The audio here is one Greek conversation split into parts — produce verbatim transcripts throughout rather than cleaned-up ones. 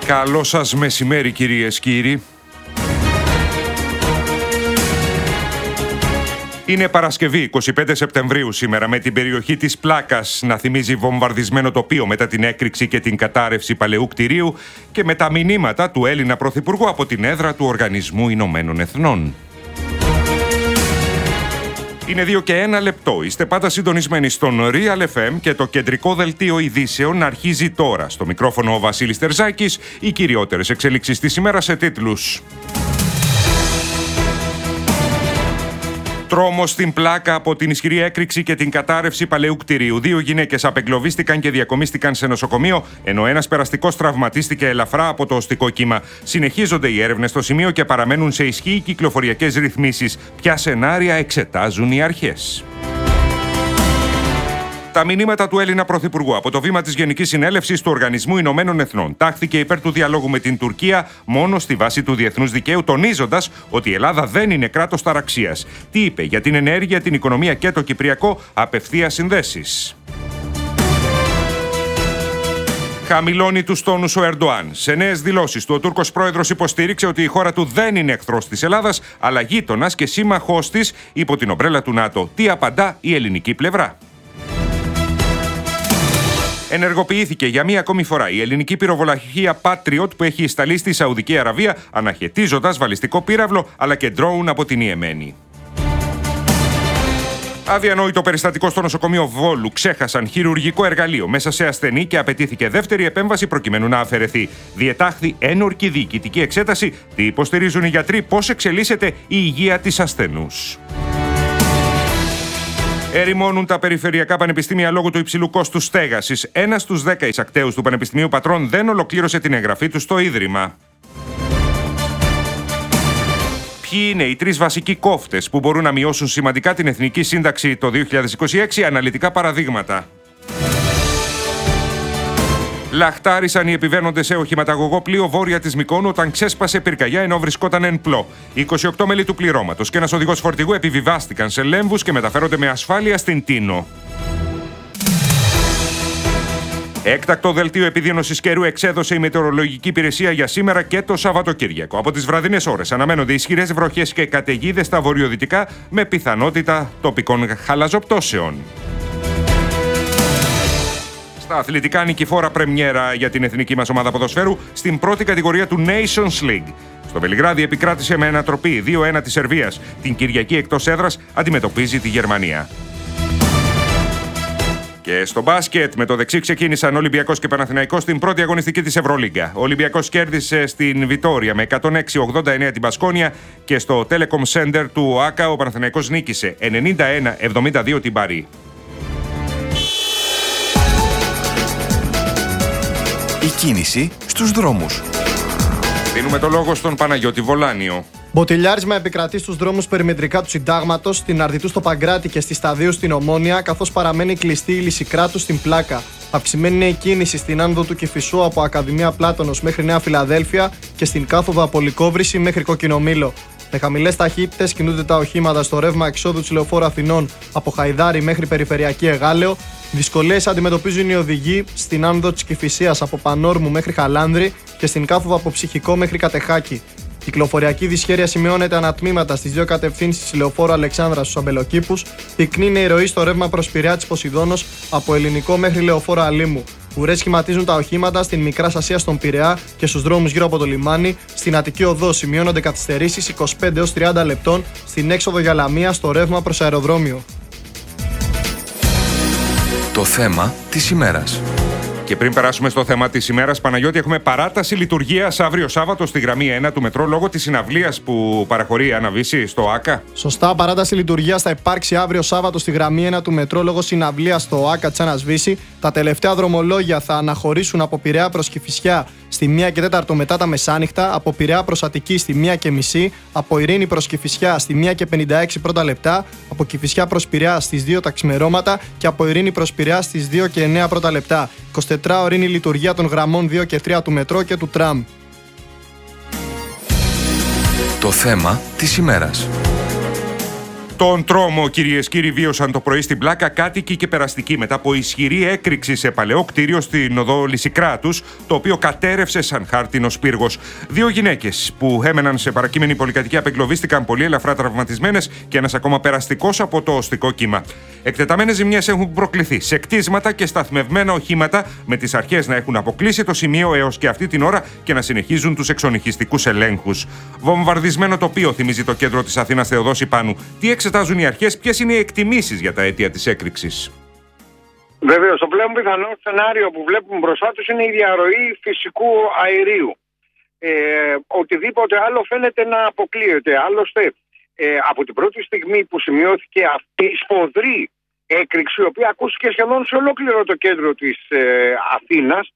Καλό σας μεσημέρι, κυρίες και κύριοι. Είναι Παρασκευή, εικοστή πέμπτη Σεπτεμβρίου σήμερα, με την περιοχή της Πλάκας να θυμίζει βομβαρδισμένο τοπίο μετά την έκρηξη και την κατάρρευση παλαιού κτηρίου και με τα μηνύματα του Έλληνα Πρωθυπουργού από την έδρα του Οργανισμού Ηνωμένων Εθνών. Είναι δύο και ένα λεπτό. Είστε πάντα συντονισμένοι στον Real εφ εμ και το κεντρικό δελτίο ειδήσεων αρχίζει τώρα. Στο μικρόφωνο ο Βασίλης Τερζάκης, οι κυριότερες εξελίξεις της ημέρας σε τίτλους. Τρόμος στην Πλάκα από την ισχυρή έκρηξη και την κατάρρευση παλαιού κτηρίου. Δύο γυναίκες απεγκλωβίστηκαν και διακομίστηκαν σε νοσοκομείο, ενώ ένας περαστικός τραυματίστηκε ελαφρά από το οστικό κύμα. Συνεχίζονται οι έρευνες στο σημείο και παραμένουν σε ισχύ οι κυκλοφοριακές ρυθμίσεις. Ποια σενάρια εξετάζουν οι αρχές? Τα μηνύματα του Έλληνα Πρωθυπουργού από το βήμα της Γενικής Συνέλευσης του Οργανισμού Ηνωμένων Εθνών τάχθηκε υπέρ του διαλόγου με την Τουρκία μόνο στη βάση του διεθνούς δικαίου, τονίζοντας ότι η Ελλάδα δεν είναι κράτος ταραξίας. Τι είπε για την ενέργεια, την οικονομία και το Κυπριακό? Απευθείας συνδέσεις. Χαμηλώνει τους τόνους ο Ερντοάν. Σε νέες δηλώσεις του, ο Τούρκος πρόεδρος υποστήριξε ότι η χώρα του δεν είναι εχθρός της Ελλάδας, αλλά γείτονας και σύμμαχός της υπό την ομπρέλα του ΝΑΤΟ. Τι απαντά η ελληνική πλευρά? Ενεργοποιήθηκε για μία ακόμη φορά η ελληνική πυροβολαρχία Patriot που έχει σταλεί στη Σαουδική Αραβία, αναχαιτίζοντας βαλιστικό πύραυλο αλλά και ντρόουν από την Ιεμένη. Αδιανόητο περιστατικό στο νοσοκομείο Βόλου. Ξέχασαν χειρουργικό εργαλείο μέσα σε ασθενή και απαιτήθηκε δεύτερη επέμβαση προκειμένου να αφαιρεθεί. Διετάχθη ένορκη διοικητική εξέταση. Τι υποστηρίζουν οι γιατροί? Πώς εξελίσσεται η υγεία της ασθενούς? Ερημώνουν τα περιφερειακά πανεπιστήμια λόγω του υψηλού κόστους στέγασης. Ένας στους δέκα εισακτέους του Πανεπιστημίου Πατρών δεν ολοκλήρωσε την εγγραφή του στο Ίδρυμα. Ποιοι είναι οι τρεις βασικοί κόφτες που μπορούν να μειώσουν σημαντικά την εθνική σύνταξη το δύο χιλιάδες είκοσι έξι? Αναλυτικά παραδείγματα. Λαχτάρισαν οι επιβαίνοντες σε οχηματαγωγό πλοίο βόρεια της Μυκόνου όταν ξέσπασε πυρκαγιά ενώ βρισκόταν εν πλώ. είκοσι οκτώ μέλη του πληρώματος και ένας οδηγός φορτηγού επιβιβάστηκαν σε λέμβους και μεταφέρονται με ασφάλεια στην Τίνο. Έκτακτο δελτίο επιδείνωσης καιρού εξέδωσε η Μετεωρολογική Υπηρεσία για σήμερα και το Σαββατοκύριακο. Από τις βραδινές ώρες αναμένονται ισχυρές βροχές και καταιγίδες στα βορειοδυτικά με πιθανότητα τοπικών χαλαζοπτώσεων. Στα αθλητικά, νικηφόρα πρεμιέρα για την εθνική μας ομάδα ποδοσφαίρου στην πρώτη κατηγορία του Nations League. Στο Βελιγράδι επικράτησε με ανατροπή δύο ένα της Σερβίας. Την Κυριακή εκτός έδρας αντιμετωπίζει τη Γερμανία. Και στο μπάσκετ, με το δεξί ξεκίνησαν Ολυμπιακός και Παναθηναϊκός στην πρώτη αγωνιστική της Ευρωλίγκα. Ο Ολυμπιακός κέρδισε στην Βιτόρια με εκατόν έξι ογδόντα εννέα την Μπασκόνια και στο Telecom Center του ΟΑΚΑ ο Παναθηναϊκός νίκησε ενενήντα ένα εβδομήντα δύο την Παρί. Η κίνηση στους δρόμους. Δίνουμε το λόγο στον Παναγιώτη Βολάνιο. Μποτιλιάρισμα επικρατεί στους δρόμους περιμετρικά του Συντάγματος, στην Αρδιτού στο Παγκράτη και στη Σταδίου στην Ομόνια, καθώς παραμένει κλειστή η Λυσικράτου στην Πλάκα. Αυξημένη είναι η κίνηση στην άνοδο του Κηφισού από Ακαδημία Πλάτωνος μέχρι Νέα Φιλαδέλφια και στην κάθοδο από Λυκόβρηση μέχρι Κοκκινομήλο. Με χαμηλές ταχύτητες κινούνται τα οχήματα στο ρεύμα εξόδου της Λεωφόρου Αθηνών από Χαϊδάρη μέχρι Περιφερειακή Εγάλεο. Δυσκολίες αντιμετωπίζουν οι οδηγοί στην άνοδο της Κηφισίας από Πανόρμου μέχρι Χαλάνδρη και στην κάθοδο από Ψυχικό μέχρι Κατεχάκη. Κυκλοφοριακή δυσχέρεια σημειώνεται ανατμήματα στις δύο κατευθύνσεις της Λεωφόρου Αλεξάνδρα στους Αμπελοκήπους. Πυκνή είναι η ροή στο ρεύμα προς Πειραιά της Ποσειδώνος από Ελληνικό μέχρι Λεωφόρο Αλήμου. Ουρές σχηματίζουν τα οχήματα στην Μικρά Ασία στον Πειραιά και στους δρόμους γύρω από το λιμάνι. Στην Αττική Οδό σημειώνονται καθυστερήσεις είκοσι πέντε έως τριάντα λεπτών στην έξοδο για Λαμία στο ρεύμα προς αεροδρόμιο. Το θέμα της ημέρας. Και πριν περάσουμε στο θέμα της ημέρας, Παναγιώτη, έχουμε παράταση λειτουργίας αύριο Σάββατο στη γραμμή ένα του μετρό λόγω της συναυλίας που παραχωρεί η Αναβίση στο ΆΚΑ. Σωστά, παράταση λειτουργίας θα υπάρξει αύριο Σάββατο στη γραμμή ένα του μετρό λόγω συναυλίας στο ΆΚΑ της Αναβίση. Τα τελευταία δρομολόγια θα αναχωρήσουν από Πειραιά προς Κηφισιά στη μία και τέταρτο μετά τα μεσάνυχτα, από Πειραιά προς Αττική στη μία και μισή, από Ειρήνη προς Κηφισιά στη μία και πενήντα έξι πρώτα λεπτά, από Κηφισιά προς Πειραιά στις δύο τα ξημερώματα και από Ειρήνη προς Πειραιά στις δύο και εννέα πρώτα λεπτά. εικοσιτετράωρη είναι η λειτουργία των γραμμών δύο και τρία του μετρό και του τραμ. Το θέμα της ημέρας. Τον τρόμο, κυρίες και κύριοι, βίωσαν το πρωί στην Πλάκα κάτοικοι και περαστικοί μετά από ισχυρή έκρηξη σε παλαιό κτίριο στην οδό Λυσικράτους, το οποίο κατέρευσε σαν χάρτινος πύργος. Δύο γυναίκες που έμεναν σε παρακείμενη πολυκατοικία απεγκλωβίστηκαν πολύ ελαφρά τραυματισμένες και ένας ακόμα περαστικός από το οστικό κύμα. Εκτεταμένες ζημιές έχουν προκληθεί σε κτίσματα και σταθμευμένα οχήματα, με τις αρχές να έχουν αποκλείσει το σημείο έως και αυτή την ώρα και να συνεχίζουν τους εξονυχιστικούς ελέγχους. Βομβαρδισμένο τοπίο θυμίζει το κέντρο της Αθήνας Θεοδόση Πάνου. Τι εξετάζουν οι αρχές, ποιες είναι οι εκτιμήσεις για τα αίτια της έκρηξης? Βέβαια, το πλέον πιθανό σενάριο που βλέπουμε μπροστά τους είναι η διαρροή φυσικού αερίου. Ε, οτιδήποτε άλλο φαίνεται να αποκλείεται. Άλλωστε, ε, από την πρώτη στιγμή που σημειώθηκε αυτή η σφοδρή έκρηξη, η οποία ακούστηκε σχεδόν σε ολόκληρο το κέντρο της ε, Αθήνας,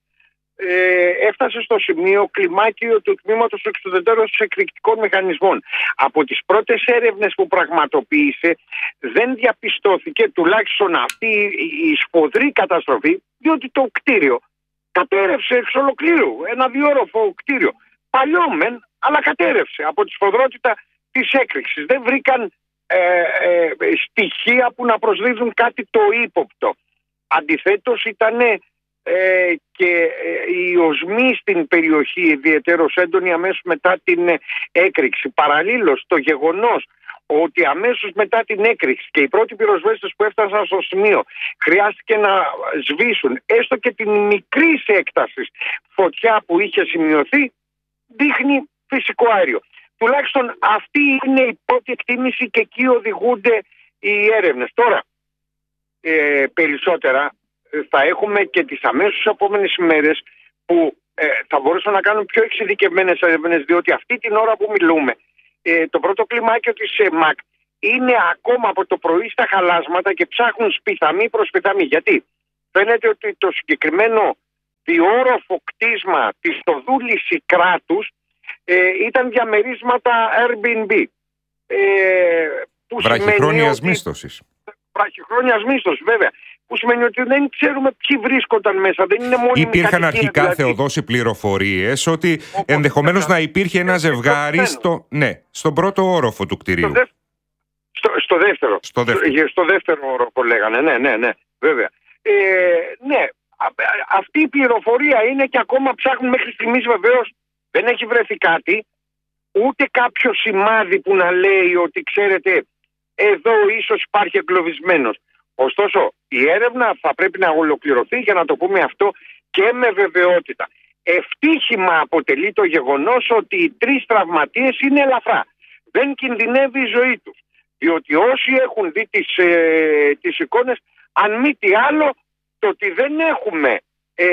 Ε, έφτασε στο σημείο κλιμάκιο του τμήματος του εξουδετερώσεως εκρηκτικών μηχανισμών. Από τις πρώτες έρευνες που πραγματοποίησε δεν διαπιστώθηκε τουλάχιστον αυτή η σφοδρή καταστροφή, διότι το κτίριο κατέρευσε εξ ολοκλήρου. Ένα διόροφο κτίριο. Παλιό μεν, αλλά κατέρευσε από τη σφοδρότητα της έκρηξης. Δεν βρήκαν ε, ε, στοιχεία που να προσδίδουν κάτι το ύποπτο. Αντιθέτως ήταν Ε, και ε, οι οσμοί στην περιοχή ιδιαιτέρως έντονοι αμέσως μετά την ε, έκρηξη. Παραλλήλως το γεγονός ότι αμέσως μετά την έκρηξη και οι πρώτοι πυροσβέστες που έφτασαν στο σημείο χρειάστηκε να σβήσουν έστω και την μικρή έκταση φωτιά που είχε σημειωθεί, δείχνει φυσικό αέριο. Τουλάχιστον αυτή είναι η πρώτη εκτίμηση και εκεί οδηγούνται οι έρευνες. Τώρα ε, περισσότερα θα έχουμε και τις αμέσως επόμενες ημέρες που ε, θα μπορούσαν να κάνουν πιο εξειδικευμένες έρευνες, διότι αυτή την ώρα που μιλούμε ε, το πρώτο κλιμάκιο της ΕΜΑΚ είναι ακόμα από το πρωί στα χαλάσματα και ψάχνουν σπιθαμή προς σπιθαμή. Γιατί φαίνεται ότι το συγκεκριμένο διόροφο κτίσμα της οδού Λυσικράτους ε, ήταν διαμερίσματα Airbnb. Ε, Βραχυχρόνιας μίσθωσης. Βραχυχρόνιας μίσθωσης, βέβαια. Που σημαίνει ότι δεν ξέρουμε ποιοι βρίσκονταν μέσα. Δεν είναι μόνιμη Υπήρχαν κατοικία, αρχικά, δηλαδή. Θεοδόση, πληροφορίες ότι ενδεχομένως να υπήρχε ένα ζευγάρι στο, ναι, στον πρώτο όροφο του κτηρίου. Στο, στο, στο δεύτερο. Στο δεύτερο. Στο δεύτερο όροφο λέγανε. Ναι, ναι, ναι. Βέβαια. Ε, ναι. Αυτή η πληροφορία είναι και ακόμα ψάχνουν μέχρι στιγμής, βεβαίως δεν έχει βρεθεί κάτι. Ούτε κάποιο σημάδι που να λέει ότι ξέρετε εδώ ίσως υπάρχει εγκλωβισμένος. Ωστόσο, η έρευνα θα πρέπει να ολοκληρωθεί, για να το πούμε αυτό, και με βεβαιότητα. Ευτύχημα αποτελεί το γεγονός ότι οι τρεις τραυματίες είναι ελαφρά. Δεν κινδυνεύει η ζωή τους. Διότι όσοι έχουν δει τις, ε, τις εικόνες, αν μη τι άλλο, το ότι δεν έχουμε ε,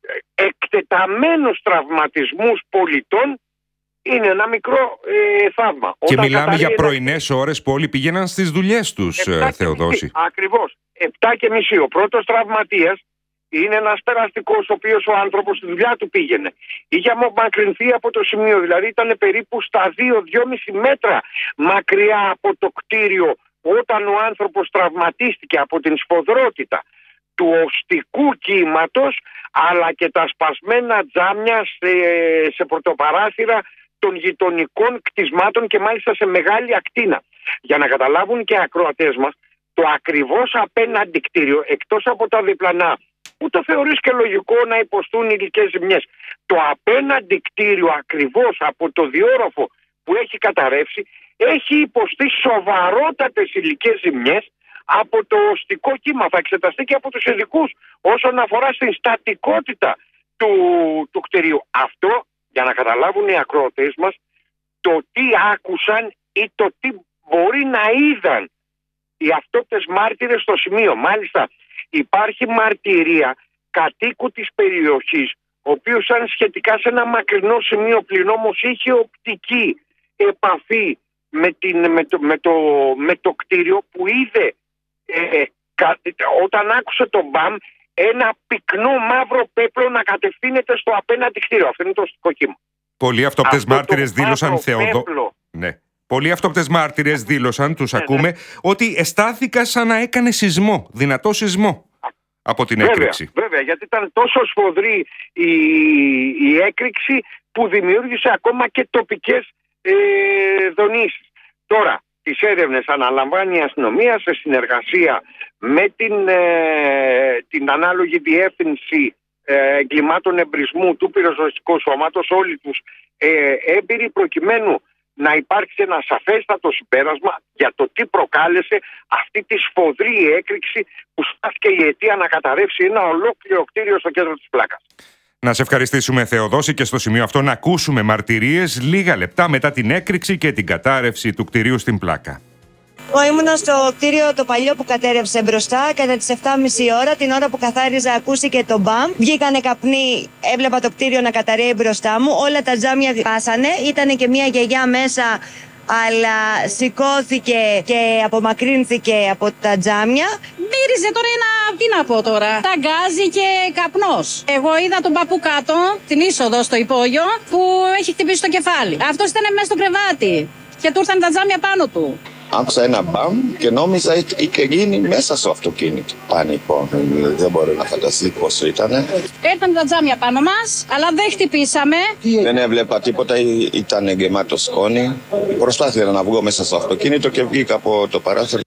εκτεταμένους τραυματισμούς πολιτών είναι ένα μικρό ε, θαύμα. Και Όταν μιλάμε για ένα... πρωινές ώρες που όλοι πήγαιναν στις δουλειές τους, Θεοδόση. Ακριβώς. Επτά και μισή. Ο πρώτος τραυματίας είναι ένας περαστικός, ο οποίος ο άνθρωπος στη δουλειά του πήγαινε. Είχε απομακρυνθεί από το σημείο, δηλαδή ήταν περίπου στα δύο με δυόμισι μέτρα μακριά από το κτίριο όταν ο άνθρωπος τραυματίστηκε από την σφοδρότητα του οστικού κύματος, αλλά και τα σπασμένα τζάμια σε, σε πρωτοπαράθυρα των γειτονικών κτισμάτων και μάλιστα σε μεγάλη ακτίνα. Για να καταλάβουν και οι ακροατές μας, το ακριβώς απέναντι κτίριο, εκτός από τα διπλανά, που το θεωρείς και λογικό να υποστούν υλικές ζημιές, το απέναντι κτίριο ακριβώς από το διόροφο που έχει καταρρεύσει, έχει υποστεί σοβαρότατες υλικές ζημιές από το οστικό κύμα. Θα εξεταστεί και από τους ειδικούς όσον αφορά στην στατικότητα του, του κτηρίου. Αυτό, για να καταλάβουν οι ακροατές μας, το τι άκουσαν ή το τι μπορεί να είδαν οι αυτόπτες μάρτυρες στο σημείο. Μάλιστα υπάρχει μαρτυρία κατοίκου της περιοχής, ο οποίος ήταν σχετικά σε ένα μακρινό σημείο, πλην όμως είχε οπτική επαφή με, την, με, το, με, το, με το κτίριο, που είδε ε, κα, όταν άκουσε το μπαμ ένα πυκνό μαύρο πέπλο να κατευθύνεται στο απέναντι κτίριο. Αυτό είναι το οστικό κύμα. Πολλοί αυτόπτες μάρτυρες δήλωσαν, Θεοδό... Ναι. Πολλοί αυτόπτες μάρτυρες δήλωσαν, τους ναι, ακούμε, ναι. ότι αισθάνθηκα σαν να έκανε σεισμό, δυνατό σεισμό από την βέβαια, έκρηξη. Βέβαια, γιατί ήταν τόσο σφοδρή η, η έκρηξη που δημιούργησε ακόμα και τοπικές ε, δονήσεις. Τώρα, τις έρευνες αναλαμβάνει η αστυνομία σε συνεργασία με την, ε, την ανάλογη διεύθυνση ε, εγκλημάτων εμπρισμού του πυροσβεστικού σώματος, όλοι τους ε, έμπειροι, προκειμένου να υπάρξει ένα σαφέστατο συμπέρασμα για το τι προκάλεσε αυτή τη σφοδρή έκρηξη που στάθηκε η αιτία να καταρρεύσει ένα ολόκληρο κτίριο στο κέντρο της Πλάκας. Να σε ευχαριστήσουμε, Θεοδόση, και στο σημείο αυτό να ακούσουμε μαρτυρίες λίγα λεπτά μετά την έκρηξη και την κατάρρευση του κτηρίου στην Πλάκα. Εγώ ήμουνα στο κτίριο το παλιό που κατέρευσε μπροστά κατά τις επτά και μισή ώρα. Την ώρα που καθάριζα ακούστηκε το μπαμ. Βγήκανε καπνοί, έβλεπα το κτίριο να καταραίει μπροστά μου. Όλα τα τζάμια πάσανε. Ήτανε και μια γιαγιά μέσα, αλλά σηκώθηκε και απομακρύνθηκε από τα τζάμια. Μύριζε τώρα ένα, τι να πω τώρα, ταγκάζι και καπνός. Εγώ είδα τον παππού κάτω, την είσοδο στο υπόγειο, που έχει χτυπήσει το κεφάλι. Αυτός ήταν μέσα στο κρεβάτι και του ήρθαν τα τζάμια πάνω του. Άκουσα ένα μπαμ και νόμιζα είχε γίνει μέσα στο αυτοκίνητο. Πανικό. Δεν μπορώ να φανταστεί πόσο ήταν. Έρθαν τα τζάμια πάνω μας, αλλά δεν χτυπήσαμε. Δεν έβλεπα τίποτα, ήταν γεμάτο σκόνη. Προσπάθησα να βγω μέσα στο αυτοκίνητο και βγήκα από το παράθυρο.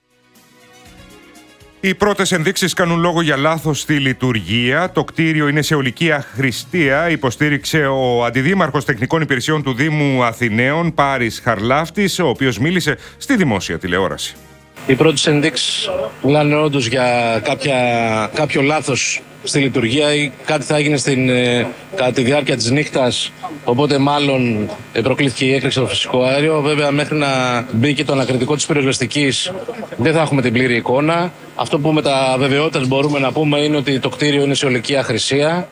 Οι πρώτες ενδείξεις κάνουν λόγο για λάθος στη λειτουργία. Το κτίριο είναι σε ολική αχρηστία, υποστήριξε ο Αντιδήμαρχος Τεχνικών Υπηρεσιών του Δήμου Αθηναίων, Πάρης Χαρλάφτης, ο οποίος μίλησε στη δημόσια τηλεόραση. Οι πρώτες ενδείξεις μιλάνε όντως για κάποια, κάποιο λάθος στη λειτουργία ή κάτι θα έγινε στην, ε, κατά τη διάρκεια της νύχτας, οπότε μάλλον ε, προκλήθηκε η έκρηξη στο φυσικό αέριο. Βέβαια, μέχρι να μπει και το ανακριτικό της πυροσβεστικής δεν θα έχουμε την πλήρη εικόνα. Αυτό που με τα βεβαιότητας μπορούμε να πούμε είναι ότι το κτίριο είναι σε ολική αχρησία.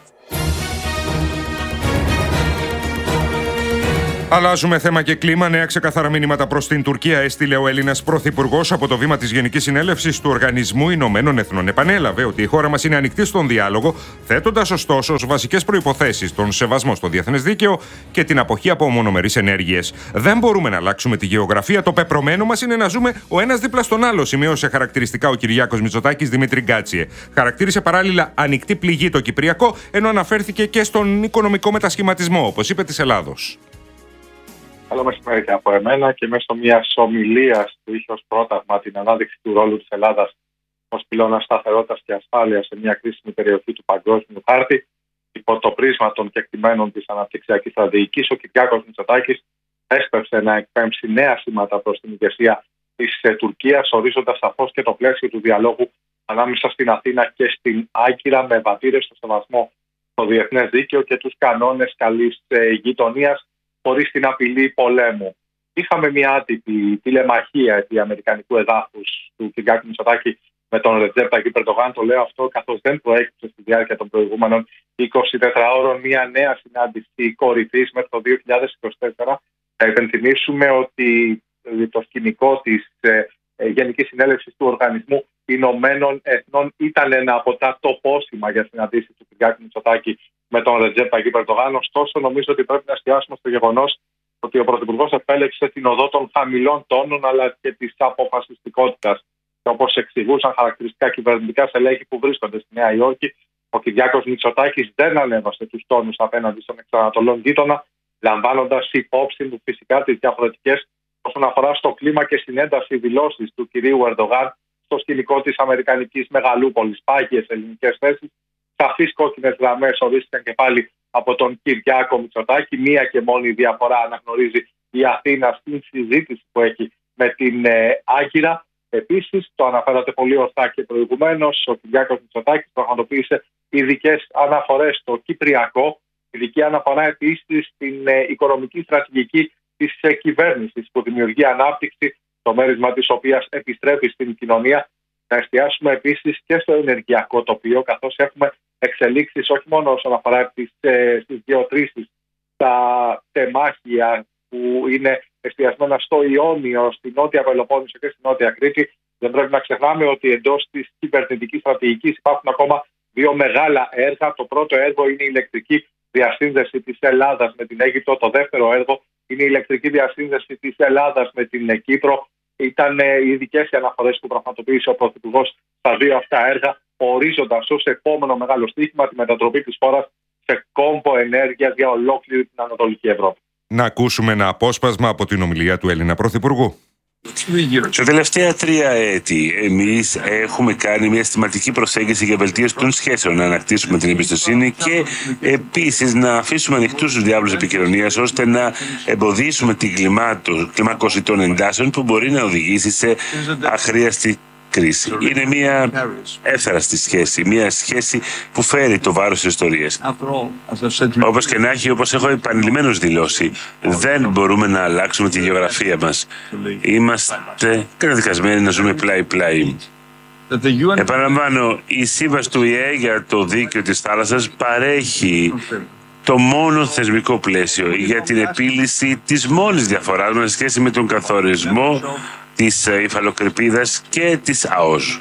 Αλλάζουμε θέμα και κλίμα. Νέα ξεκαθαρά μηνύματα προς την Τουρκία έστειλε ο Έλληνας Πρωθυπουργός από το βήμα της Γενικής Συνέλευσης του Οργανισμού Ηνωμένων Εθνών. Επανέλαβε ότι η χώρα μας είναι ανοιχτή στον διάλογο, θέτοντας ωστόσο ως βασικές προϋποθέσεις τον σεβασμό στο διεθνές δίκαιο και την αποχή από μονομερείς ενέργειες. Δεν μπορούμε να αλλάξουμε τη γεωγραφία. Το πεπρωμένο μας είναι να ζούμε ο ένας δίπλα στον άλλο, σημείωσε χαρακτηριστικά ο Κυριάκος Μητσοτάκης Δημήτρη Γκάτσιε. Χαρακτήρισε παράλληλα ανοιχτή πληγή το Κυπριακό, ενώ αναφέρθηκε και στον οικονομικό μετασχηματισμό, όπως είπε, της Ελλάδος. Καλό μεσημέρι και από εμένα, και μέσω μια ομιλία που είχε ως πρόταγμα την ανάδειξη του ρόλου της Ελλάδας ως πυλώνα σταθερότητας και ασφάλειας σε μια κρίσιμη περιοχή του παγκόσμιου χάρτη, υπό το πρίσμα των κεκτημένων της αναπτυξιακής στρατηγικής, ο Κυριάκος Μητσοτάκης έσπευσε να εκπέμψει νέα σήματα προς την ηγεσία της Τουρκίας, ορίζοντας σαφώς και το πλαίσιο του διαλόγου ανάμεσα στην Αθήνα και στην Άγκυρα, με βατήρες στο σεβασμό στο διεθνές δίκαιο και τους κανόνες καλής γειτονίας, χωρίς την απειλή πολέμου. Είχαμε μια άτυπη τηλεμαχία επί αμερικανικού εδάφους του Κυριάκου Μητσοτάκη με τον Ρετζέπ Ταγιίπ Ερντογάν. Το λέω αυτό καθώς δεν προέκυψε στη διάρκεια των προηγούμενων εικοσιτετράωρων μια νέα συνάντηση κορυφής μέχρι το δύο χιλιάδες είκοσι τέσσερα. Θα υπενθυμίσουμε ότι το σκηνικό της ε, ε, Γενικής Συνέλευσης του Οργανισμού Ηνωμένων Εθνών ήταν ένα από τα τοπόσημα για συναντήσεις του Κυριάκου Μητσοτάκη με τον Ρετζέπ Ταγιίπ Ερντογάν. Ωστόσο, νομίζω ότι πρέπει να εστιάσουμε στο γεγονός ότι ο Πρωθυπουργός επέλεξε την οδό των χαμηλών τόνων αλλά και της αποφασιστικότητας. Και όπως εξηγούσαν χαρακτηριστικά κυβερνητικά στελέχη που βρίσκονται στη Νέα Υόρκη, ο Κυριάκος Μητσοτάκης δεν ανέβασε τους τόνους απέναντι στον εξανατολών γείτονα, λαμβάνοντας υπόψη του φυσικά τις διαφορετικές όσον αφορά στο κλίμα και στην ένταση δηλώσεις του κυρίου Ερντογάν στο σκηνικό της Αμερικανικής Μεγαλούπολης. Πάγιες ελληνικές θέσεις, σαφείς κόκκινες γραμμές ορίστηκαν και πάλι από τον Κυριάκο Μητσοτάκη. Μία και μόνη διαφορά αναγνωρίζει η Αθήνα στην συζήτηση που έχει με την ε, Άγκυρα. Επίσης, το αναφέρατε πολύ ορθά και προηγουμένως, ο Κυριάκος Μητσοτάκης πραγματοποίησε ειδικές αναφορές στο Κυπριακό, ειδική αναφορά επίσης στην ε, οικονομική στρατηγική της ε, κυβέρνησης που δημιουργεί ανάπτυξη, το μέρισμα της οποίας επιστρέφει στην κοινωνία. Να εστιάσουμε επίσης και στο ενεργειακό τοπίο, καθώς έχουμε εξελίξεις όχι μόνο όσον αφορά τις, ε, τις γεωτρήσεις, τα τεμάχια που είναι εστιασμένα στο Ιόνιο, στην Νότια Πελοπόννησο και στην Νότια Κρήτη. Δεν πρέπει να ξεχνάμε ότι εντός της κυβερνητικής στρατηγικής υπάρχουν ακόμα δύο μεγάλα έργα. Το πρώτο έργο είναι η ηλεκτρική διασύνδεση της Ελλάδας με την Αίγυπτο. Το δεύτερο έργο είναι η ηλεκτρική διασύνδεση της Ελλάδας με την Κύπρο. Ήταν οι ειδικές αναφορές που πραγματοποίησε ο Πρωθυπουργός στα δύο αυτά έργα, ορίζοντας ως επόμενο μεγάλο στοίχημα τη μετατροπή της χώρας σε κόμβο ενέργειας για ολόκληρη την Ανατολική Ευρώπη. Να ακούσουμε ένα απόσπασμα από την ομιλία του Έλληνα Πρωθυπουργού. Τα τελευταία τρία έτη εμείς έχουμε κάνει μια συστηματική προσέγγιση για βελτίωση των σχέσεων, να ανακτήσουμε την εμπιστοσύνη και επίσης να αφήσουμε ανοιχτούς τους διάβλους επικοινωνίας ώστε να εμποδίσουμε την κλιμάκωση των εντάσεων που μπορεί να οδηγήσει σε αχρίαστη κρίση. Είναι μια εύθραστη σχέση, μια σχέση που φέρει το βάρος της ιστορίας. Όπως και να έχει, όπως έχω επανειλημμένως δηλώσει, δεν μπορούμε να αλλάξουμε τη γεωγραφία μας. Είμαστε καταδικασμένοι να ζούμε πλάι-πλάι. Επαναλαμβάνω, η σύμβαση του ι ε για το δίκαιο της θάλασσας παρέχει το μόνο θεσμικό πλαίσιο για την επίλυση της μόνης διαφοράς μας σε σχέση με τον καθορισμό της υφαλοκρηπίδας και της ΑΟΣ.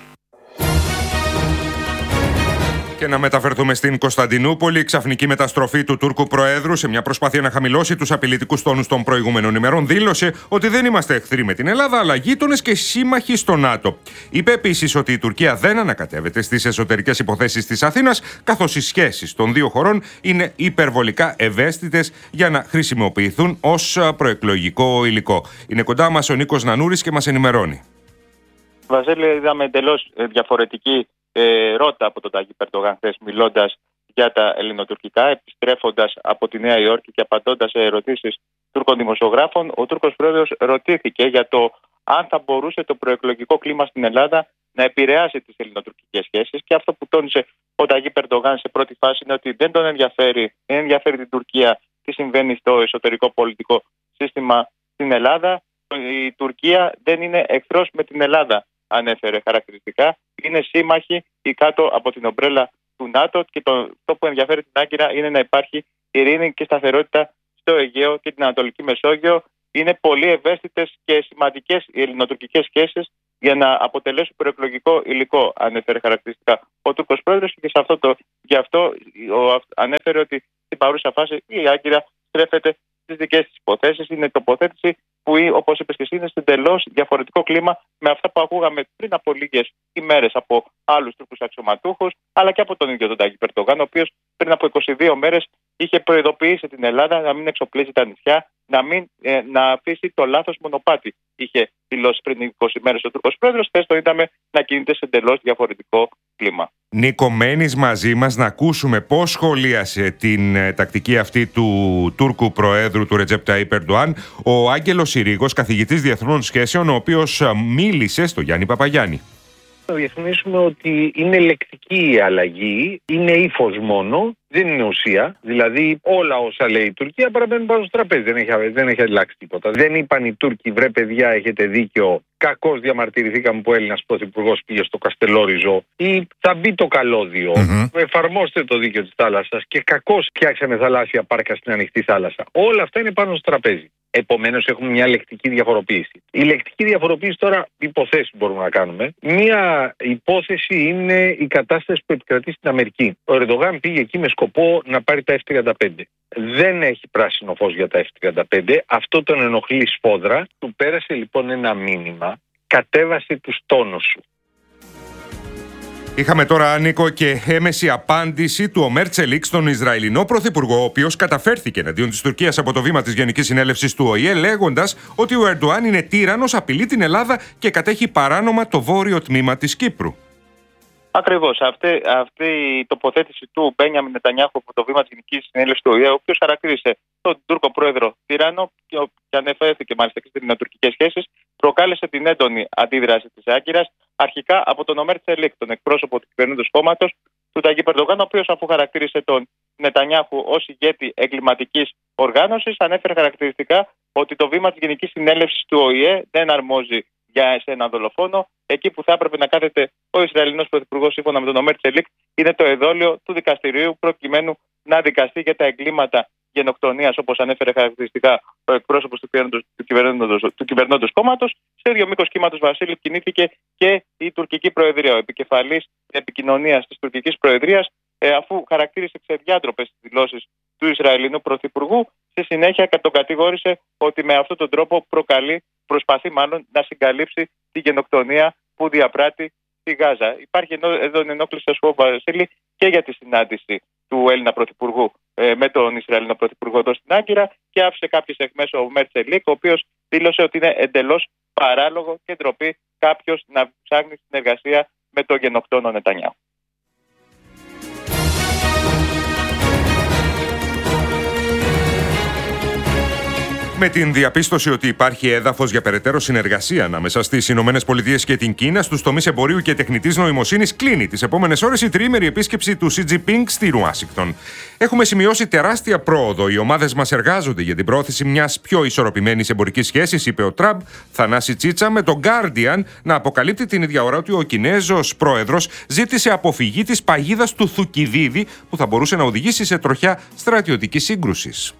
Και να μεταφερθούμε στην Κωνσταντινούπολη. Η ξαφνική μεταστροφή του Τούρκου Προέδρου σε μια προσπάθεια να χαμηλώσει τους απειλητικούς τόνους των προηγούμενων ημερών δήλωσε ότι δεν είμαστε εχθροί με την Ελλάδα, αλλά γείτονες και σύμμαχοι στο ΝΑΤΟ. Είπε επίσης ότι η Τουρκία δεν ανακατεύεται στις εσωτερικές υποθέσεις της Αθήνας, καθώς οι σχέσεις των δύο χωρών είναι υπερβολικά ευαίσθητες για να χρησιμοποιηθούν ως προεκλογικό υλικό. Είναι κοντά μας ο Νίκος Νανούρης και μας ενημερώνει. Βασίλη, είδαμε εντελώς διαφορετική Ε, ρότα από τον Ταγί Ερντογάν χθες, μιλώντας για τα ελληνοτουρκικά, επιστρέφοντας από τη Νέα Υόρκη και απαντώντας σε ερωτήσεις Τούρκων δημοσιογράφων. Ο Τούρκος πρόεδρος ρωτήθηκε για το αν θα μπορούσε το προεκλογικό κλίμα στην Ελλάδα να επηρεάσει τις ελληνοτουρκικές σχέσεις, και αυτό που τόνισε ο Ταγί Ερντογάν σε πρώτη φάση είναι ότι δεν τον ενδιαφέρει, δεν ενδιαφέρει την Τουρκία τι συμβαίνει στο εσωτερικό πολιτικό σύστημα στην Ελλάδα. Η Τουρκία δεν είναι εχθρός με την Ελλάδα, ανέφερε χαρακτηριστικά. Είναι σύμμαχοι ή κάτω από την ομπρέλα του ΝΑΤΟ, και το, το που ενδιαφέρει την Άγκυρα είναι να υπάρχει ειρήνη και σταθερότητα στο Αιγαίο και την Ανατολική Μεσόγειο. Είναι πολύ ευαίσθητες και σημαντικές οι ελληνοτουρκικές σχέσεις για να αποτελέσουν προεκλογικό υλικό, ανέφερε χαρακτηριστικά ο Τούρκος πρόεδρος, και σε αυτό το, γι' αυτό ο, ανέφερε ότι στην παρούσα φάση η Άγκυρα στρέφεται στις δικές της υποθέσεις. Είναι τοποθέτηση που, όπως είπες και εσύ, είναι σε εντελώς διαφορετικό κλίμα με αυτά που ακούγαμε πριν από λίγες ημέρες από άλλους Τούρκους αξιωματούχους, αλλά και από τον ίδιο τον Ταγί Ερντογάν, ο οποίος πριν από είκοσι δύο μέρες είχε προειδοποιήσει την Ελλάδα να μην εξοπλίζει τα νησιά, να, μην, ε, να αφήσει το λάθος μονοπάτι. Είχε δηλώσει πριν είκοσι μέρες ο Τούρκος πρόεδρος, χθες το είδαμε να κινείται σε εντελώς διαφορετικό κλίμα. Νίκο, μένεις μαζί μας να ακούσουμε πώς σχολίασε την ε, τακτική αυτή του Τούρκου Προέδρου, του Ρετζέπ Ταϊπ Ερντογάν, ο Άγγελος Συρίγος, καθηγητής διεθνών σχέσεων, ο οποίος μίλησε στο Γιάννη Παπαγιάννη. Να διευκρινίσουμε ότι είναι λεκτική η αλλαγή, είναι ύφος μόνο, δεν είναι ουσία. Δηλαδή, όλα όσα λέει η Τουρκία παραμένουν πάνω στο τραπέζι. Δεν έχει, δεν έχει αλλάξει τίποτα. Δεν είπαν οι Τούρκοι, βρε παιδιά, έχετε δίκιο. Κακώς διαμαρτυρηθήκαμε που ο Έλληνας πρωθυπουργός πήγε στο Καστελόριζο, ή θα μπει το καλώδιο. Mm-hmm. Εφαρμόστε το δίκαιο της θάλασσας και κακώς φτιάξαμε θαλάσσια πάρκα στην ανοιχτή θάλασσα. Όλα αυτά είναι πάνω στο τραπέζι. Επομένως, έχουμε μια λεκτική διαφοροποίηση. Η λεκτική διαφοροποίηση τώρα, υποθέσεις μπορούμε να κάνουμε. Μία υπόθεση είναι η κατάσταση που επικρατεί στην Αμερική. Ο Ερντογάν πήγε εκεί με σκοπό να πάρει τα εφ τριάντα πέντε. Δεν έχει πράσινο φως για τα εφ τριάντα πέντε. Αυτό τον ενοχλεί σφόδρα. Του πέρασε λοιπόν ένα μήνυμα. Κατέβασε τους τόνους σου. Είχαμε τώρα, Νίκο, και έμεση απάντηση του Ομέρ Τσελίκ στον Ισραηλινό Πρωθυπουργό, ο οποίος καταφέρθηκε εναντίον της Τουρκίας από το βήμα της Γενικής Συνέλευσης του Ο Η Ε, λέγοντας ότι ο Ερντογάν είναι τύραννος, απειλεί την Ελλάδα και κατέχει παράνομα το βόρειο τμήμα της Κύπρου. Ακριβώς. Αυτή, αυτή η τοποθέτηση του Μπένιαμιν Νετανιάχου από το βήμα της Γενικής Συνέλευσης του Ο Η Ε, ο οποίος χαρακτήρισε τον Τούρκο πρόεδρο τύραννο και, και ανεφέρθηκε μάλιστα και στις ελληνοτουρκικές σχέσεις, προκάλεσε την έντονη αντίδραση της Άγκυρας, αρχικά από τον Ομέρ Τσελίκ, τον εκπρόσωπο του κυβερνώντος κόμματος του Ταγί Ερντογάν, ο οποίος, αφού χαρακτήρισε τον Νετανιάχου ως ηγέτη εγκληματικής οργάνωσης, ανέφερε χαρακτηριστικά ότι το βήμα της Γενικής Συνέλευσης του Ο Η Ε δεν αρμόζει για σε έναν δολοφόνο. Εκεί που θα έπρεπε να κάθεται ο Ισραηλινός Πρωθυπουργός, σύμφωνα με τον Ομέρ Τσελίκ, είναι το εδόλιο του δικαστηρίου, προκειμένου να δικαστεί για τα εγκλήματα γενοκτονίας, όπως ανέφερε χαρακτηριστικά ο εκπρόσωπος του κυβερνώντος, του κυβερνώντος κόμματος. Σε ίδιο μήκος κύματος, Βασίλη, κινήθηκε και η τουρκική προεδρία. Ο επικεφαλής επικοινωνίας της τουρκικής προεδρίας, αφού χαρακτήρισε ξεδιάντροπες τις δηλώσεις του Ισραηλινού Πρωθυπουργού, στη συνέχεια τον κατηγόρησε ότι με αυτόν τον τρόπο προκαλεί, προσπαθεί μάλλον να συγκαλύψει τη γενοκτονία που διαπράττει στη Γάζα. Υπάρχει εδώ ενόχληση, θα σου πω, Βασίλη, και για τη συνάντηση του Έλληνα Πρωθυπουργού ε, με τον Ισραηλινό Πρωθυπουργό εδώ στην Άγκυρα και άφησε κάποιες αιχμές ο Μέρτσελικ, ο οποίος δήλωσε ότι είναι εντελώς παράλογο και ντροπή κάποιος να ψάχνει συνεργασία με τον γενοκτόνο Νετανιάχου. Με την διαπίστωση ότι υπάρχει έδαφος για περαιτέρω συνεργασία ανάμεσα στις Ηνωμένες Πολιτείες και την Κίνα στους τομείς εμπορίου και τεχνητής νοημοσύνης, κλείνει τις επόμενες ώρες η τριήμερη επίσκεψη του Σι Τζινπίνγκ στη Ουάσιγκτον. Έχουμε σημειώσει τεράστια πρόοδο. Οι ομάδες μας εργάζονται για την πρόθεση μιας πιο ισορροπημένης εμπορικής σχέσης, είπε ο Τραμπ. Θανάση Τσίτσα με τον Guardian να αποκαλύπτει την ίδια ώρα ότι ο Κινέζος πρόεδρος ζήτησε αποφυγή της παγίδας του Θουκυδίδη που θα μπορούσε να οδηγήσει σε τροχιά στρατιωτικής σύγκρουσης.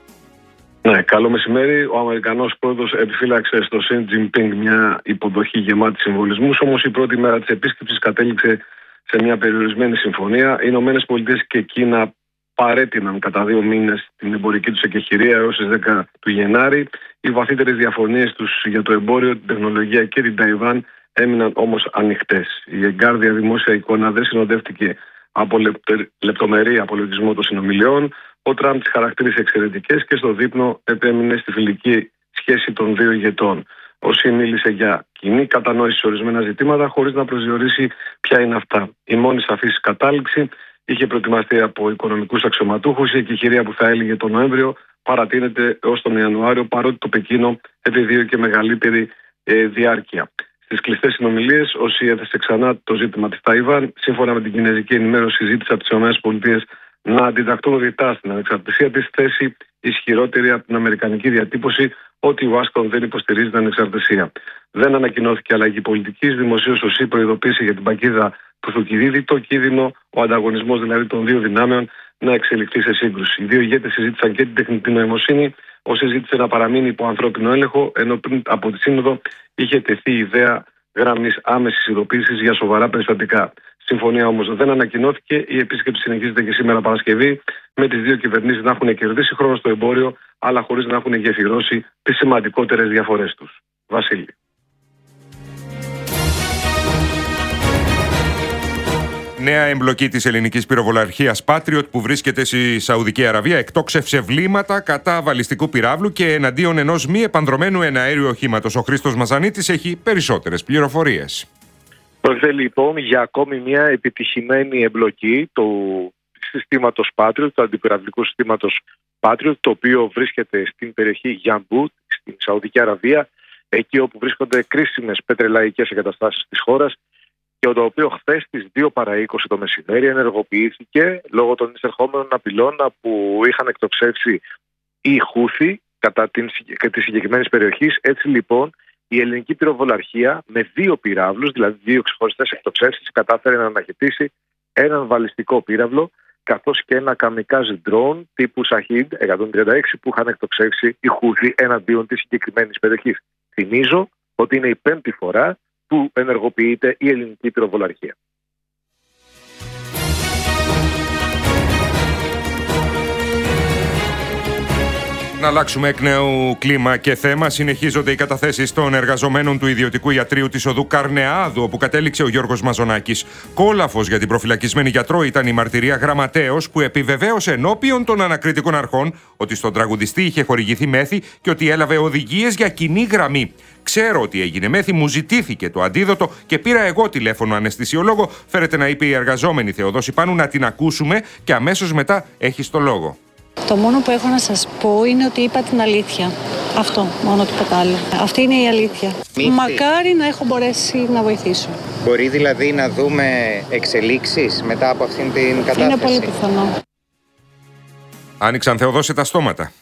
Ναι, καλό μεσημέρι. Ο Αμερικανός πρόεδρος επιφύλαξε στο Σι Τζινπίνγκ μια υποδοχή γεμάτη συμβολισμούς, όμως η πρώτη μέρα της επίσκεψης κατέληξε σε μια περιορισμένη συμφωνία. Οι Ηνωμένες Πολιτείες και Κίνα παρέτειναν κατά δύο μήνες την εμπορική τους εκεχηρία έως τις δέκα του Γενάρη. Οι βαθύτερες διαφωνίες τους για το εμπόριο, την τεχνολογία και την Ταϊβάν έμειναν όμως ανοιχτές. Η εγκάρδια δημόσια εικόνα δεν συνοδεύτηκε από λεπτομερή απολογισμό των συνομιλιών. Ο Τραμπ τις χαρακτήρισε εξαιρετικές και στο δείπνο επέμεινε στη φιλική σχέση των δύο ηγετών. Ο Σι μίλησε για κοινή κατανόηση σε ορισμένα ζητήματα, χωρίς να προσδιορίσει ποια είναι αυτά. Η μόνη σαφής κατάληξη είχε προετοιμαστεί από οικονομικούς αξιωματούχους. Η εκεχηρία που θα έλυγε τον Νοέμβριο παρατείνεται έως τον Ιανουάριο, παρότι το Πεκίνο επιδίωκε μεγαλύτερη ε, διάρκεια. Στις κλειστές συνομιλίες, ο Σι έθεσε ξανά το ζήτημα της Ταϊβάν. Σύμφωνα με την κινέζικη ενημέρωση, ζήτησε από τις ΗΠΑ να αντιταχθούν ρητά στην ανεξαρτησία της, θέση ισχυρότερη από την αμερικανική διατύπωση ότι η Ουάσιγκτον δεν υποστηρίζει την ανεξαρτησία. Δεν ανακοινώθηκε αλλαγή πολιτικής. Δημοσίως ο Σι προειδοποίησε για την παγίδα του Θουκυδίδη, το κίνδυνο, ο ανταγωνισμός δηλαδή των δύο δυνάμεων, να εξελιχθεί σε σύγκρουση. Οι δύο ηγέτες συζήτησαν και την τεχνητή νοημοσύνη. Ο Σι ζήτησε να παραμείνει υπό ανθρώπινο έλεγχο, ενώ πριν από τη Σύνοδο είχε τεθεί η ιδέα γραμμής άμεσης ειδοποίησης για σοβαρά περιστατικά. Συμφωνία όμως δεν ανακοινώθηκε. Η επίσκεψη συνεχίζεται και σήμερα Παρασκευή, με τις δύο κυβερνήσεις να έχουν κερδίσει χρόνο στο εμπόριο, αλλά χωρίς να έχουν γεφυρώσει τις σημαντικότερες διαφορές τους. Βασίλη. Νέα εμπλοκή της ελληνικής πυροβολαρχίας Patriot που βρίσκεται στη Σαουδική Αραβία εκτόξευσε βλήματα κατά βαλιστικού πυράβλου και εναντίον ενός μη επανδρωμένου εναέριου οχήματος. Ο Χρήστος Μαζανίτης έχει περισσότερες πληροφορίες. Πρόκειται λοιπόν για ακόμη μια επιτυχημένη εμπλοκή του συστήματος Patriot, του αντιπυραυλικού συστήματος Patriot, το οποίο βρίσκεται στην περιοχή Γιαμπούτ, στην Σαουδική Αραβία, εκεί όπου βρίσκονται κρίσιμες πετρελαϊκές εγκαταστάσεις της χώρας, και το οποίο χθες στις δύο παρά είκοσι το μεσημέρι ενεργοποιήθηκε λόγω των εισερχόμενων απειλών που είχαν εκτοξεύσει οι Χούθι κατά την, τη συγκεκριμένη περιοχή. Έτσι λοιπόν η ελληνική πυροβολαρχία με δύο πυράβλους, δηλαδή δύο ξεχωριστές εκτοξεύσεις, κατάφερε να αναχαιτήσει έναν βαλιστικό πύραυλο καθώς και ένα καμικάζι drone τύπου Shahid εκατόν τριάντα έξι που είχαν εκτοξεύσει οι Χούθι εναντίον της συγκεκριμένης περιοχής. Θυμίζω ότι είναι η πέμπτη φορά που ενεργοποιείται η ελληνική πυροβολαρχία. Να αλλάξουμε εκ νέου κλίμα και θέμα. Συνεχίζονται οι καταθέσεις των εργαζομένων του ιδιωτικού ιατρείου της οδού Καρνεάδου, όπου κατέληξε ο Γιώργος Μαζονάκης. Κόλαφος για την προφυλακισμένη γιατρό ήταν η μαρτυρία γραμματέως που επιβεβαίωσε ενώπιον των ανακριτικών αρχών ότι στον τραγουδιστή είχε χορηγηθεί μέθη και ότι έλαβε οδηγίες για κοινή γραμμή. Ξέρω ότι έγινε μέθη, μου ζητήθηκε το αντίδοτο και πήρα εγώ τηλέφωνο αναισθησιολόγο. Φέρεται να είπε η εργαζόμενη Θεοδόση Πάνου, να την ακούσουμε και αμέσως μετά έχει το λόγο. Το μόνο που έχω να σας πω είναι ότι είπα την αλήθεια. Αυτό, μόνο τίποτα άλλο. Αυτή είναι η αλήθεια. Μύθι. Μακάρι να έχω μπορέσει να βοηθήσω. Μπορεί δηλαδή να δούμε εξελίξεις μετά από αυτήν την κατάσταση? Είναι πολύ πιθανό. Άνοιξαν, Θεοδόση, τα στόματα.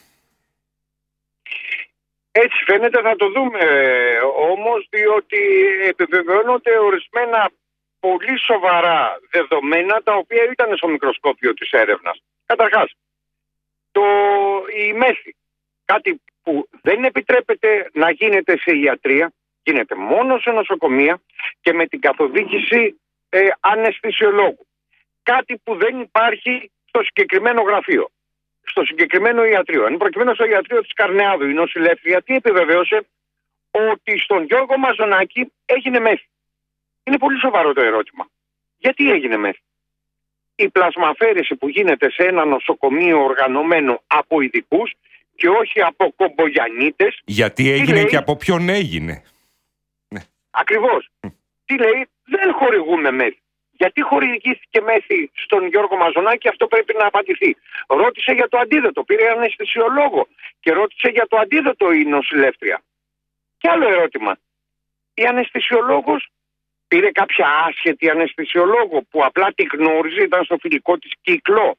Έτσι φαίνεται, θα το δούμε όμως, διότι επιβεβαιώνονται ορισμένα πολύ σοβαρά δεδομένα τα οποία ήταν στο μικροσκόπιο της έρευνας. Καταρχάς, το, η μέθη, κάτι που δεν επιτρέπεται να γίνεται σε ιατρία, γίνεται μόνο σε νοσοκομεία και με την καθοδήγηση ε, αναισθησιολόγου. Κάτι που δεν υπάρχει στο συγκεκριμένο γραφείο, στο συγκεκριμένο ιατρείο. Εν προκειμένου στο ιατρείο της Καρνεάδου, η νοσηλεύτρια τι επιβεβαίωσε? Ότι στον Γιώργο Μαζονάκη έγινε μέθη. Είναι πολύ σοβαρό το ερώτημα. Γιατί έγινε μέθη? Η πλασμαφέρεση που γίνεται σε ένα νοσοκομείο οργανωμένο από ειδικούς και όχι από κομπογιανίτες. Γιατί έγινε λέει, και από ποιον έγινε. Ακριβώς. Mm. Τι λέει, δεν χορηγούμε μέθη. Γιατί χορηγήθηκε μέθη στον Γιώργο Μαζονάκη, αυτό πρέπει να απαντηθεί. Ρώτησε για το αντίδοτο, πήρε αναισθησιολόγο και ρώτησε για το αντίδοτο η νοσηλεύτρια. Και άλλο ερώτημα. Η αναισθησιολόγος πήρε κάποια άσχετη αναισθησιολόγο που απλά τη γνώριζε, ήταν στο φιλικό της κύκλο.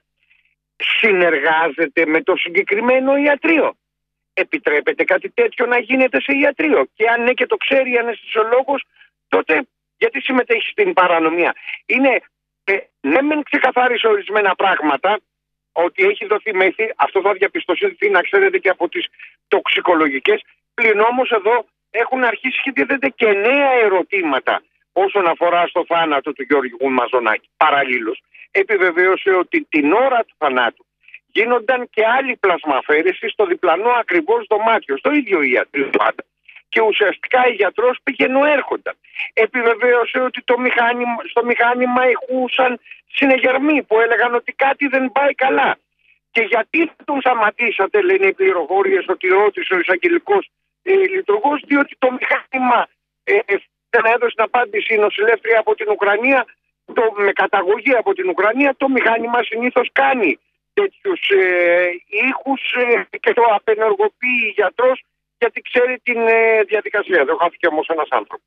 Συνεργάζεται με το συγκεκριμένο ιατρείο. Επιτρέπεται κάτι τέτοιο να γίνεται σε ιατρείο? Και αν ναι και το ξέρει η αναισθησιολόγος, τότε γιατί συμμετέχει στην παρανομία? Είναι, ε, ναι μεν ξεκαθάρισε ορισμένα πράγματα, ότι έχει δοθεί μέθη, αυτό θα διαπιστωθεί να ξέρετε και από τις τοξικολογικές, πλην όμως εδώ έχουν αρχίσει και δίδεται και νέα ερωτήματα όσον αφορά στο θάνατο του Γιώργου Μαζονάκη. Παραλλήλως επιβεβαίωσε ότι την ώρα του θανάτου γίνονταν και άλλη πλασμαφέρεση στο διπλανό ακριβώς δωμάτιο, στο ίδιο ιατρείο πάντα. Και ουσιαστικά η γιατρός πήγαινε έρχονταν. Επιβεβαίωσε ότι το μηχάνημα, στο μηχάνημα ηχούσαν συνεγερμοί που έλεγαν ότι κάτι δεν πάει καλά. Και γιατί τον σταματήσατε, λένε οι πληροφορίες, ότι ρώτησε ο εισαγγελικός ε, λειτουργός, διότι το μηχάνημα ε, δεν έδωσε την απάντηση η νοσηλεύτρια από την Ουκρανία, το, με καταγωγή από την Ουκρανία, το μηχάνημα συνήθως κάνει τέτοιους ε, ήχους ε, και το απενεργοποιεί η γιατρός, γιατί ξέρει την ε, διαδικασία. Δεν χάθηκε όμως ένας άνθρωπος.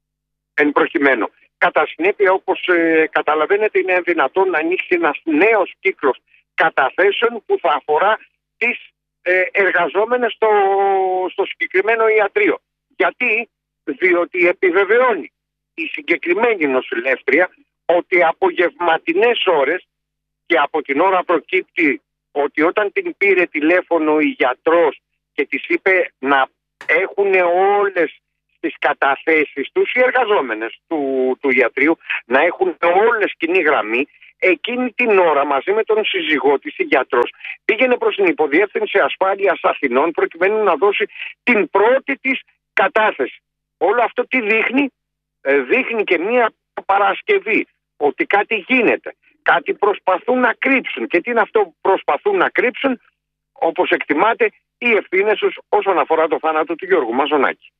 Εν προκειμένου. Κατά συνέπεια, όπως ε, καταλαβαίνετε, είναι δυνατόν να ανοίξει ένας νέος κύκλος καταθέσεων που θα αφορά τις ε, εργαζόμενες στο, στο συγκεκριμένο ιατρείο. Γιατί? Διότι επιβεβαιώνει η συγκεκριμένη νοσηλεύτρια ότι από γευματινές ώρες, και από την ώρα προκύπτει ότι όταν την πήρε τηλέφωνο η γιατρός και της είπε να έχουν όλες τις καταθέσεις τους οι εργαζόμενες του, του ιατρείου, να έχουν όλες κοινή γραμμή, εκείνη την ώρα μαζί με τον σύζυγό της η γιατρός πήγαινε προς την Υποδιεύθυνση Ασφάλειας Αθηνών προκειμένου να δώσει την πρώτη της κατάθεση. Όλο αυτό τι δείχνει? Ε, δείχνει και μία Παρασκευή ότι κάτι γίνεται, κάτι προσπαθούν να κρύψουν. Και τι είναι αυτό που προσπαθούν να κρύψουν? Όπως εκτιμάται, οι ευθύνες τους όσον αφορά το θάνατο του Γιώργου Μαζονάκη.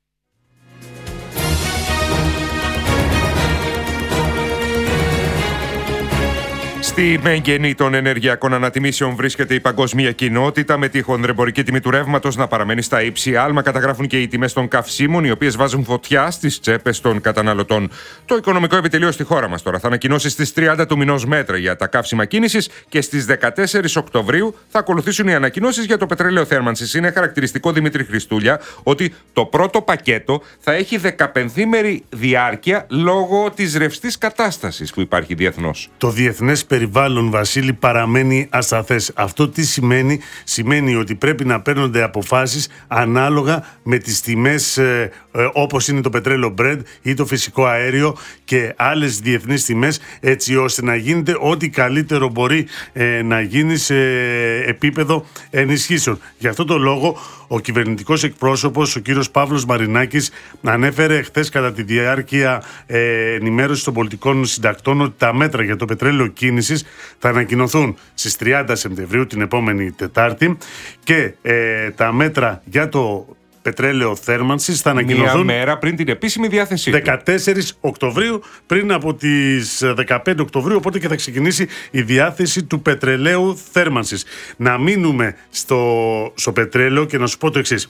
Στη μέγενη των ενεργειακών ανατιμήσεων βρίσκεται η παγκόσμια κοινότητα, με τη χονδρεμπορική τιμή του ρεύματος να παραμένει στα ύψη. Άλμα καταγράφουν και οι τιμές των καυσίμων, οι οποίες βάζουν φωτιά στις τσέπες των καταναλωτών. Το Οικονομικό Επιτελείο στη χώρα μας τώρα θα ανακοινώσει στις τριάντα του μηνός μέτρα για τα καύσιμα κίνησης και στις δεκατέσσερις Οκτωβρίου θα ακολουθήσουν οι ανακοινώσεις για το πετρέλαιο θέρμανσης. Είναι χαρακτηριστικό, Δημήτρη Χριστούλια, ότι το πρώτο πακέτο θα έχει δεκαπενθήμερη διάρκεια λόγω της ρευστής κατάστασης που υπάρχει διεθνώς. Το διεθνές περιβάλλον, Βασίλη, παραμένει ασταθές. Αυτό τι σημαίνει? Σημαίνει ότι πρέπει να παίρνονται αποφάσεις ανάλογα με τις τιμές ε, ε, όπως είναι το πετρέλαιο Brent ή το φυσικό αέριο και άλλες διεθνείς τιμές, έτσι ώστε να γίνεται ό,τι καλύτερο μπορεί ε, να γίνει σε επίπεδο ενισχύσεων. Γι' αυτό το λόγο ο κυβερνητικός εκπρόσωπος, ο κύριος Παύλος Μαρινάκης, ανέφερε χθες κατά τη διάρκεια ε, ενημέρωσης των πολιτικών συντακτών ότι τα μέτρα για το πετρέλαιο κίνησης θα ανακοινωθούν στις τριάντα Σεπτεμβρίου, την επόμενη Τετάρτη, και ε, τα μέτρα για το πετρέλαιο θέρμανσης θα ανακοινωθούν μία μέρα πριν την επίσημη διάθεσή του. δεκατέσσερις Οκτωβρίου, πριν από τις δεκαπέντε Οκτωβρίου, οπότε και θα ξεκινήσει η διάθεση του πετρελαίου θέρμανσης. Να μείνουμε στο, στο πετρέλαιο και να σου πω το εξής.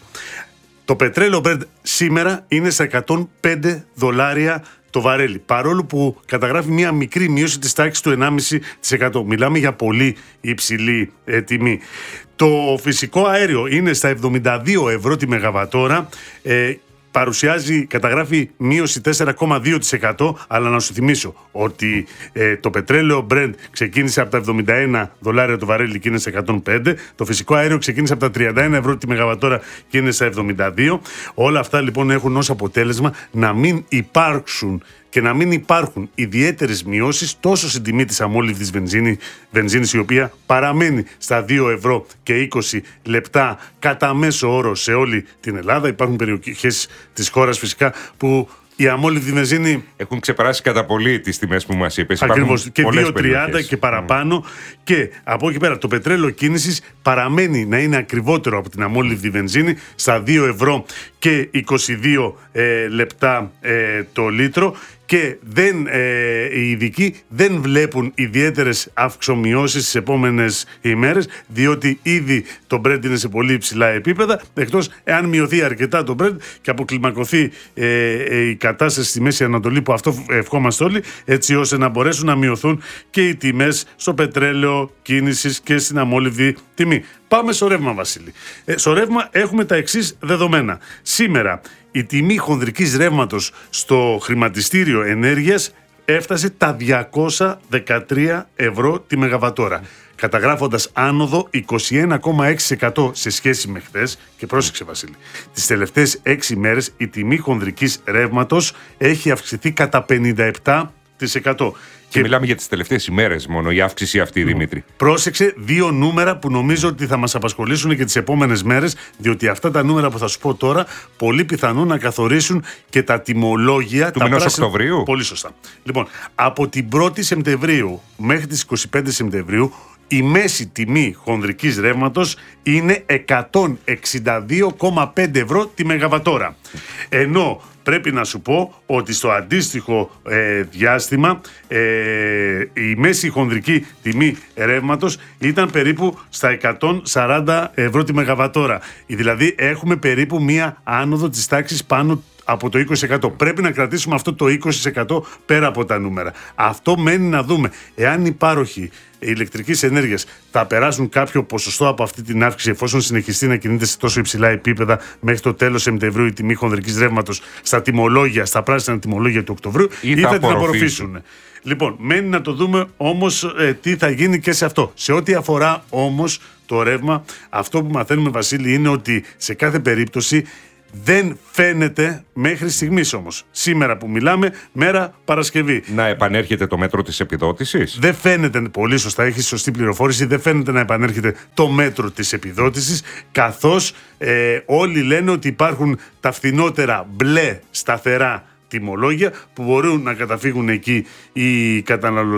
Το πετρέλαιο Brent σήμερα είναι στα εκατόν πέντε δολάρια το βαρέλι, παρόλο που καταγράφει μια μικρή μείωση της τάξης του ενάμιση τοις εκατό. Μιλάμε για πολύ υψηλή ε, τιμή. Το φυσικό αέριο είναι στα εβδομήντα δύο ευρώ τη μεγαβατόρα, ε, παρουσιάζει, καταγράφει μείωση τέσσερα κόμμα δύο τοις εκατό, αλλά να σου θυμίσω ότι ε, το πετρέλαιο Brent ξεκίνησε από τα εβδομήντα ένα δολάρια το βαρέλι και είναι σε εκατόν πέντε, το φυσικό αέριο ξεκίνησε από τα τριάντα ένα ευρώ τη μεγαβατόρα και είναι στα εβδομήντα δύο. Όλα αυτά λοιπόν έχουν ως αποτέλεσμα να μην υπάρξουν και να μην υπάρχουν ιδιαίτερες μειώσεις τόσο στην τιμή της αμόλυβδης βενζίνη, βενζίνης, η οποία παραμένει στα δύο ευρώ και είκοσι λεπτά κατά μέσο όρο σε όλη την Ελλάδα. Υπάρχουν περιοχές της χώρας φυσικά που Η αμόλυβδη βενζίνη. Έχουν ξεπεράσει κατά πολύ τις τιμές που μας είπες. Ακριβώς. Και δύο τριάντα και παραπάνω. Mm. Και από εκεί πέρα το πετρέλαιο κίνησης παραμένει να είναι ακριβότερο από την αμόλυβδη βενζίνη στα δύο ευρώ και είκοσι δύο ε, λεπτά ε, το λίτρο. Και δεν, ε, οι ειδικοί δεν βλέπουν ιδιαίτερες αυξομοιώσεις στις επόμενες ημέρες, διότι ήδη το Brent είναι σε πολύ υψηλά επίπεδα, εκτός εάν μειωθεί αρκετά το Brent και αποκλιμακωθεί ε, ε, η κατάσταση στη Μέση Ανατολή, που αυτό ευχόμαστε όλοι, έτσι ώστε να μπορέσουν να μειωθούν και οι τιμές στο πετρέλαιο κίνησης και στην αμόλυβδη τιμή. Πάμε στο ρεύμα, Βασίλη. Ε, στο ρεύμα έχουμε τα εξής δεδομένα. Σήμερα η τιμή χονδρικής ρεύματος στο χρηματιστήριο ενέργειας έφτασε τα διακόσια δεκατρία ευρώ τη μεγαβατόρα, καταγράφοντας άνοδο είκοσι ένα κόμμα έξι τοις εκατό σε σχέση με χθες. Και πρόσεξε, Βασίλη, τις τελευταίες έξι μέρες η τιμή χονδρικής ρεύματος έχει αυξηθεί κατά πενήντα επτά τοις εκατό. Και, και μιλάμε για τις τελευταίες ημέρες μόνο, η αύξηση αυτή, Δημήτρη. Πρόσεξε δύο νούμερα που νομίζω ότι θα μας απασχολήσουν και τις επόμενες μέρες, διότι αυτά τα νούμερα που θα σου πω τώρα πολύ πιθανόν να καθορίσουν και τα τιμολόγια του μηνός Οκτωβρίου. Πολύ σωστά. Λοιπόν, από την πρώτη Σεπτεμβρίου μέχρι τις είκοσι πέντε Σεπτεμβρίου η μέση τιμή χονδρικής ρεύματος είναι εκατόν εξήντα δύο κόμμα πέντε ευρώ τη μεγαβατόρα. Ενώ πρέπει να σου πω ότι στο αντίστοιχο ε, διάστημα ε, η μέση χονδρική τιμή ρεύματος ήταν περίπου στα εκατόν σαράντα ευρώ τη μεγαβατόρα. Δηλαδή έχουμε περίπου μία άνοδο της τάξης πάνω από το είκοσι τοις εκατό. Πρέπει να κρατήσουμε αυτό το είκοσι τοις εκατό πέρα από τα νούμερα. Αυτό μένει να δούμε. Εάν οι πάροχοι ηλεκτρικής ενέργειας θα περάσουν κάποιο ποσοστό από αυτή την αύξηση, εφόσον συνεχιστεί να κινείται σε τόσο υψηλά επίπεδα μέχρι το τέλος Σεπτεμβρίου η τιμή χονδρικής ρεύματος στα τιμολόγια, στα πράσινα τιμολόγια του Οκτωβρίου, ή, ή θα, θα την απορροφήσουν. Λοιπόν, μένει να το δούμε όμως ε, τι θα γίνει και σε αυτό. Σε ό,τι αφορά όμως το ρεύμα, αυτό που μαθαίνουμε, Βασίλη, είναι ότι σε κάθε περίπτωση δεν φαίνεται μέχρι στιγμής όμως. Σήμερα που μιλάμε, μέρα Παρασκευή. Να επανέρχεται το μέτρο της επιδότησης. Δεν φαίνεται, πολύ σωστά, έχει σωστή πληροφόρηση, δεν φαίνεται να επανέρχεται το μέτρο της επιδότησης, καθώς ε, όλοι λένε ότι υπάρχουν τα φθηνότερα μπλε σταθερά τιμολόγια που μπορούν να καταφύγουν εκεί οι καταναλωτές.